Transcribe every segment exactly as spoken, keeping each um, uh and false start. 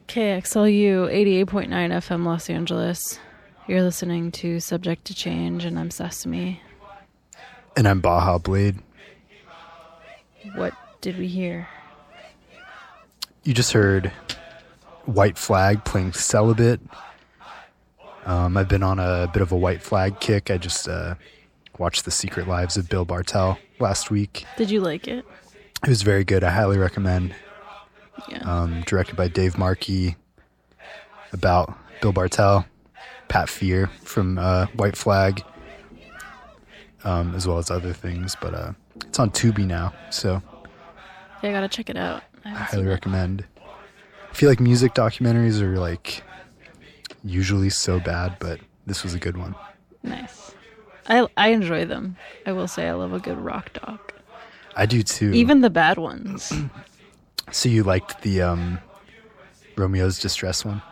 K X L U eighty-eight point nine F M Los Angeles. You're listening to Subject to Change, and I'm Sesame. And I'm Baja Blade. What did we hear? You just heard White Flag playing Celibate. Um, I've been on a bit of a White Flag kick. I just uh, watched The Secret Lives of Bill Bartell last week. Did you like it? It was very good. I highly recommend. Yeah. Um, directed by Dave Markey, about Bill Bartell, Pat Fear from uh, White Flag, um, as well as other things. But uh, it's on Tubi now, so Yeah, I gotta check it out. I I haven't highly seen it. recommend. I feel like music documentaries are like usually so bad, but this was a good one. Nice. I I enjoy them. I will say I love a good rock doc. I do too. Even the bad ones. So you liked the um, Romeo's Distress one?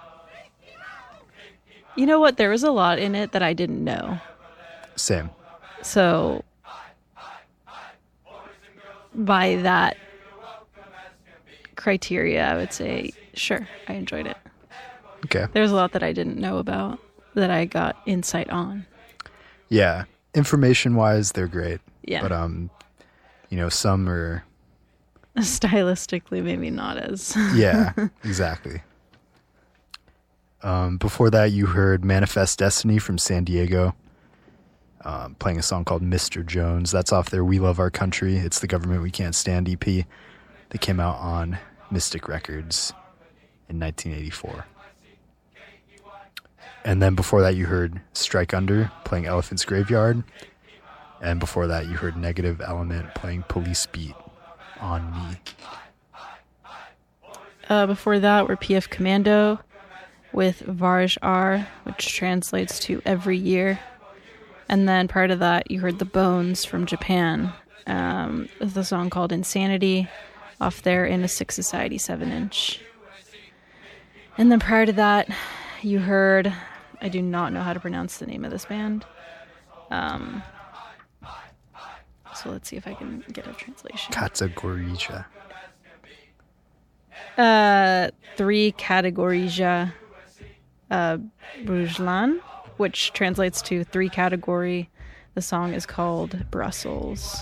You know what? There was a lot in it that I didn't know. Same. So by that criteria, I would say, sure, I enjoyed it. Okay. There's a lot that I didn't know about that I got insight on. Yeah. Information-wise, they're great. Yeah. But um, you know, some are. Stylistically, maybe not as. Yeah, exactly. Um, before that, you heard Manifest Destiny from San Diego, um, playing a song called Mister Jones. That's off their We Love Our Country. It's the Government We Can't Stand E P that came out on Mystic Records in nineteen eighty-four. And then before that, you heard Strike Under playing Elephant's Graveyard. And before that, you heard Negative Element playing Police Beat on Me. Uh, before that, we're P F Commando with Varj R, which translates to every year. And then prior to that, you heard The Bones from Japan, um, with a song called Insanity off there in a Sick Society seven inch. And then prior to that, you heard, I do not know how to pronounce the name of this band. Um, so let's see if I can get a translation. Kategorija. Uh, three Kategorija uh, Brujlan, which translates to three category. The song is called Brussels.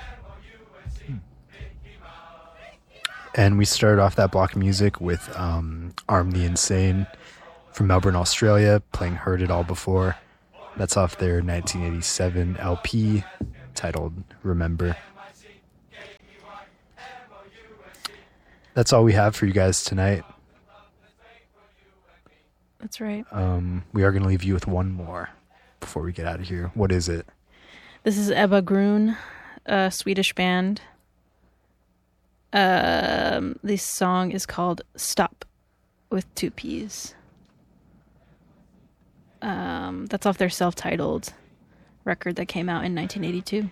And we started off that block of music with um, Arm the Insane from Melbourne, Australia, playing Heard It All Before. That's off their nineteen eighty-seven L P titled Remember. That's all we have for you guys tonight. That's right. Um, we are going to leave you with one more before we get out of here. What is it? This is Ebba Grön, a Swedish band. Um, this song is called Stop with two P's. Um, that's off their self-titled record that came out in nineteen eighty-two.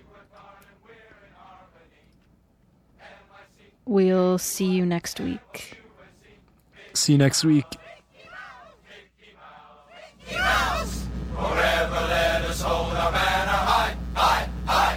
We'll see you next week. See you next week. Forever let us hold our back.